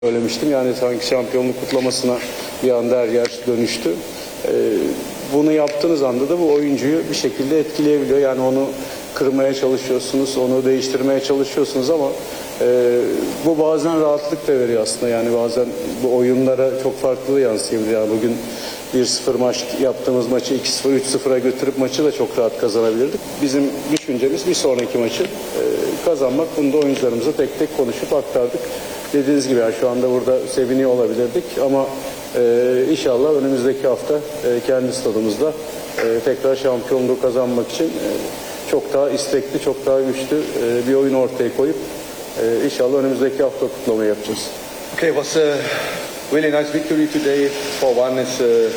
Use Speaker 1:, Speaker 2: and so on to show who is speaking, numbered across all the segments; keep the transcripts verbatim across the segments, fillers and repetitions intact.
Speaker 1: Söylemiştim yani sanki şampiyonluk kutlamasına bir anda her yer dönüştü. Ee, bunu yaptığınız anda da bu oyuncuyu bir şekilde etkileyebiliyor. Yani onu kırmaya çalışıyorsunuz, onu değiştirmeye çalışıyorsunuz ama e, bu bazen rahatlık da veriyor aslında. Yani bazen bu oyunlara çok farklı yansıyabilir. Yani bugün bir sıfır maç yaptığımız maçı iki sıfır, üç sıfıra götürüp maçı da çok rahat kazanabilirdik. Bizim düşüncemiz bir sonraki maçı e, kazanmak. Bunu da oyuncularımıza tek tek konuşup aktardık. Dediğiniz gibi yani şu anda burada seviniyor olabilirdik ama e, inşallah önümüzdeki hafta e, kendi stadımızda e, tekrar şampiyonluğu kazanmak için e, çok daha istekli, çok daha güçlü e, bir oyun ortaya koyup e, inşallah önümüzdeki hafta kutlamayı yapacağız.
Speaker 2: Okay, it was a really nice victory today. four one is uh,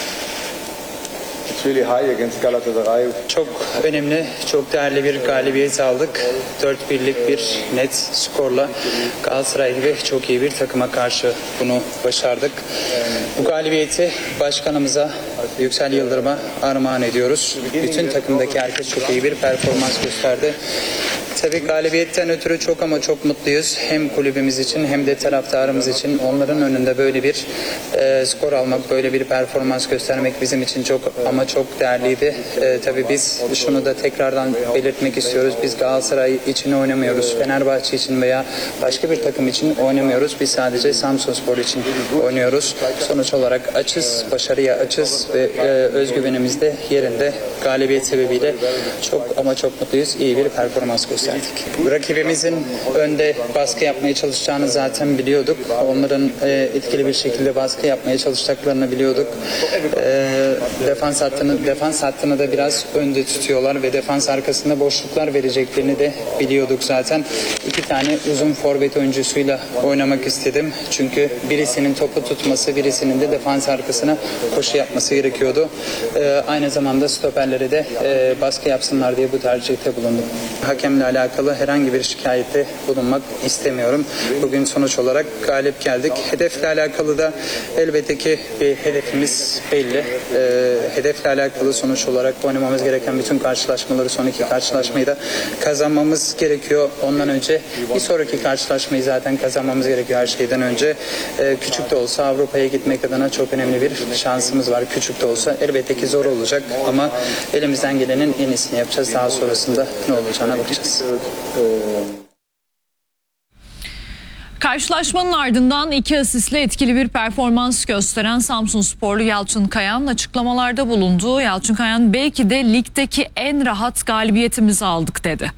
Speaker 2: it's really high against Galatasaray.
Speaker 3: Çok önemli, çok değerli bir galibiyet aldık. dört birlik bir net skorla Galatasaray gibi çok iyi bir takıma karşı bunu başardık. Bu galibiyeti başkanımıza, Yüksel Yıldırım'a armağan ediyoruz. Bütün takımdaki herkes çok iyi bir performans gösterdi. Tabii galibiyetten ötürü çok ama çok mutluyuz. Hem kulübümüz için hem de taraftarımız için. Onların önünde böyle bir e, skor almak, böyle bir performans göstermek bizim için çok ama çok değerliydi. E, tabii biz şunu da tekrardan belirtmek istiyoruz. Biz Galatasaray için oynamıyoruz. Fenerbahçe için veya başka bir takım için oynamıyoruz. Biz sadece Samsunspor için oynuyoruz. Sonuç olarak açız, başarıya açız ve e, özgüvenimiz de yerinde. Galibiyet sebebiyle çok ama çok mutluyuz. İyi bir performans gösterdik. Rakibimizin önde baskı yapmaya çalışacağını zaten biliyorduk. Onların e, etkili bir şekilde baskı yapmaya çalışacaklarını biliyorduk. E, defans hattını defans hattını da biraz önde tutuyorlar ve defans arkasında boşluklar vereceklerini de biliyorduk zaten. İki tane uzun forvet oyuncusuyla oynamak istedim. Çünkü birisinin topu tutması, birisinin de defans arkasına koşu yapması gerekiyordu. E, aynı zamanda stoperlere de e, baskı yapsınlar diye bu tercihte bulundum. Hakemle alakalı herhangi bir şikayette bulunmak istemiyorum. Bugün sonuç olarak galip geldik. Hedefle alakalı da elbette ki bir hedefimiz belli. Ee, hedefle alakalı sonuç olarak oynamamız gereken bütün karşılaşmaları, son iki karşılaşmayı da kazanmamız gerekiyor. Ondan önce bir sonraki karşılaşmayı zaten kazanmamız gerekiyor her şeyden önce. Ee, küçük de olsa Avrupa'ya gitmek adına çok önemli bir şansımız var. Küçük de olsa elbette ki zor olacak ama elimizden gelenin en iyisini yapacağız. Daha sonrasında ne olacağına bakacağız.
Speaker 4: Karşılaşmanın ardından iki asistle etkili bir performans gösteren Samsunsporlu Yalçın Kayan açıklamalarda bulundu. Yalçın Kayan belki de ligdeki en rahat galibiyetimizi aldık dedi.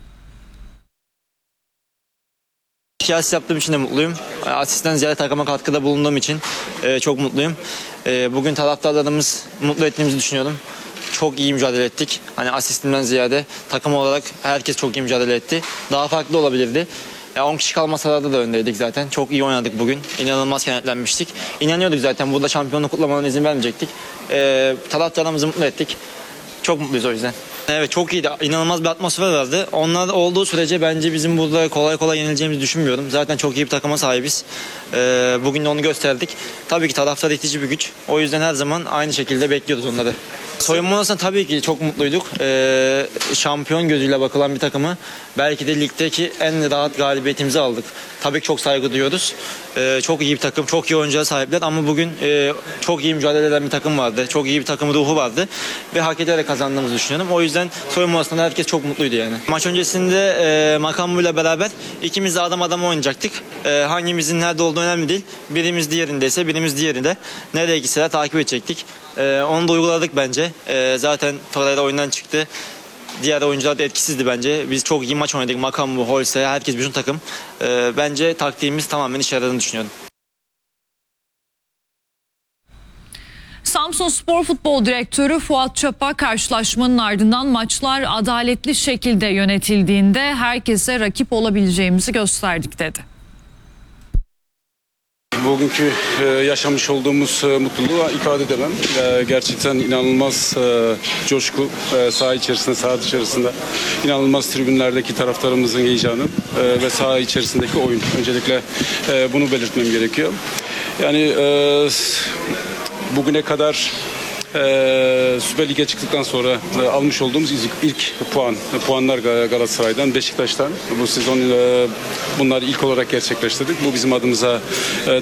Speaker 5: İki asist yaptığım için de mutluyum. Asistten ziyade takıma katkıda bulunduğum için e, çok mutluyum. E, bugün taraftarlarımız mutlu ettiğimizi düşünüyorum. Çok iyi mücadele ettik. Hani asistimden ziyade takım olarak herkes çok iyi mücadele etti. Daha farklı olabilirdi. Ya on kişi kalmasalarda da öndeydik zaten. Çok iyi oynadık bugün. İnanılmaz kenetlenmiştik. İnanıyorduk zaten burada şampiyonluk kutlamalarına izin vermeyecektik. Ee, taraftarlarımızı mutlu ettik. Çok mutluyuz o yüzden. Evet çok iyiydi. İnanılmaz bir atmosfer vardı. Onlar olduğu sürece bence bizim burada kolay kolay yenileceğimizi düşünmüyorum. Zaten çok iyi bir takıma sahibiz. Ee, bugün de onu gösterdik. Tabii ki taraftar itici bir güç. O yüzden her zaman aynı şekilde bekliyoruz onları. Soyunma odasında tabii ki çok mutluyduk. Ee, şampiyon gözüyle bakılan bir takımı belki de ligdeki en rahat galibiyetimizi aldık. Tabii ki çok saygı duyuyoruz. Ee, çok iyi bir takım, çok iyi oyunculara sahipler ama bugün e, çok iyi mücadele eden bir takım vardı. Çok iyi bir takım ruhu vardı ve hak ederek kazandığımızı düşünüyorum. O yüzden soyunma odasında herkes çok mutluydu yani. Maç öncesinde e, Makambu'yla beraber ikimiz de adam adam oynayacaktık. E, hangimizin nerede olduğu önemli değil. Birimiz diğerindeyse birimiz diğerinde. Nereye gitseler takip edecektik. E, onu da uyguladık bence. E, zaten Torreira oyundan çıktı. Diğer oyuncular da etkisizdi bence. Biz çok iyi maç oynadık. Makambu, Holse, herkes bütün takım. E, bence taktiğimiz tamamen işe yaradığını düşünüyorum.
Speaker 4: Samsunspor Futbol Direktörü Fuat Çapa karşılaşmanın ardından maçlar adaletli şekilde yönetildiğinde herkese rakip olabileceğimizi gösterdik dedi.
Speaker 6: Bugünkü e, yaşamış olduğumuz e, mutluluğu ifade edemem. E, gerçekten inanılmaz e, coşku e, saha içerisinde, saha dışarısında inanılmaz tribünlerdeki taraftarımızın heyecanı e, ve saha içerisindeki oyun. Öncelikle e, bunu belirtmem gerekiyor. Yani e, bugüne kadar e, Süper Lig'e çıktıktan sonra e, almış olduğumuz ilk, ilk puan puanlar Gal- Galatasaray'dan, Beşiktaş'tan. Bu sezon e, bunları ilk olarak gerçekleştirdik. Bu bizim adımıza e,